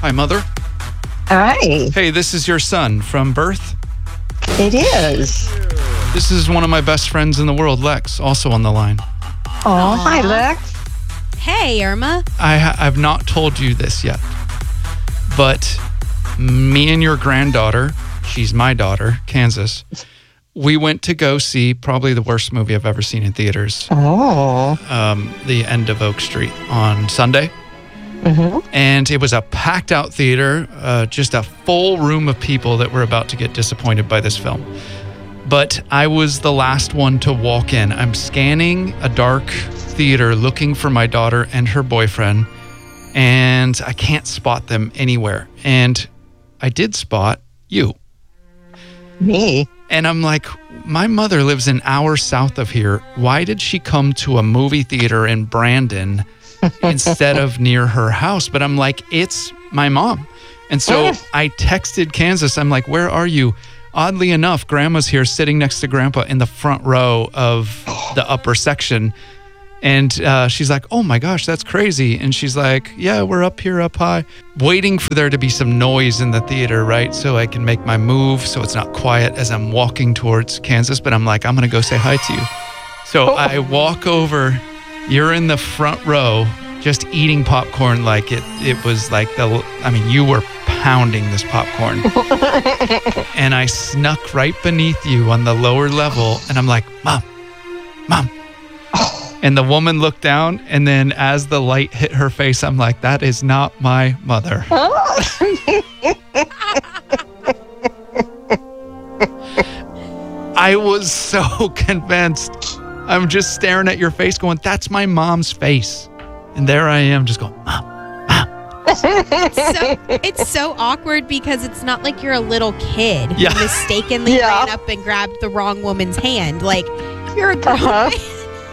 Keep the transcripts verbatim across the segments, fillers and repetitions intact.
Hi, Mother. Hi. Hey, this is your son from birth. It is. This is one of my best friends in the world, Lex, also on the line. Oh, hi, Lex. Hey, Irma. I ha- I've not told you this yet, but me and your granddaughter, she's my daughter, Kansas, we went to go see probably the worst movie I've ever seen in theaters, Oh. um, The End of Oak Street on Sunday. Mm-hmm. And it was a packed out theater, uh, just a full room of people that were about to get disappointed by this film. But I was the last one to walk in. I'm scanning a dark theater looking for my daughter and her boyfriend, and I can't spot them anywhere. And I did spot you. Me? And I'm like, my mother lives an hour south of here. Why did she come to a movie theater in Brandon instead of near her house? But I'm like, it's my mom. And so I texted Kansas. I'm like, where are you? Oddly enough, Grandma's here sitting next to Grandpa in the front row of the upper section. And uh, she's like, oh my gosh, that's crazy. And she's like, yeah, we're up here up high, waiting for there to be some noise in the theater, right? So I can make my move so it's not quiet as I'm walking towards Kansas. But I'm like, I'm going to go say hi to you. So oh. I walk over. You're in the front row just eating popcorn like it, it was like the, I mean, you were pounding this popcorn. And I snuck right beneath you on the lower level. And I'm like, Mom, Mom. And the woman looked down, and then as the light hit her face, I'm like, that is not my mother. I was so convinced. I'm just staring at your face going, that's my mom's face. And there I am just going, Mom, Mom. So, it's so awkward because it's not like you're a little kid who Yeah. mistakenly Yeah. ran up and grabbed the wrong woman's hand. Like, you're a grown Uh-huh. man.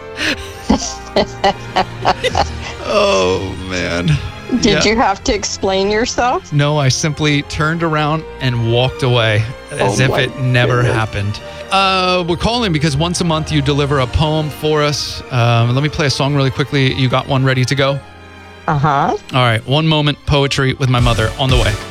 Oh, man. Did Yeah. you have to explain yourself? No, I simply turned around and walked away as Oh if my it never goodness. happened. Uh, we're calling because once a month you deliver a poem for us. Um, let me play a song really quickly. You got one ready to go? Uh-huh. All right. One moment poetry with my mother on the way.